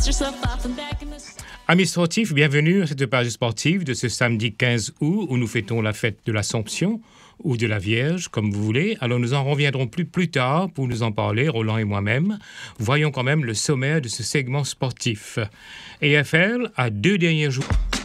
Amis sportifs, bienvenue à cette page sportive de ce samedi 15 août où nous fêtons la fête de l'Assomption ou de la Vierge, comme vous voulez. Alors nous en reviendrons plus tard pour nous en parler, Roland et moi-même. Voyons quand même le sommaire de ce segment sportif. EFL a 2 derniers jours.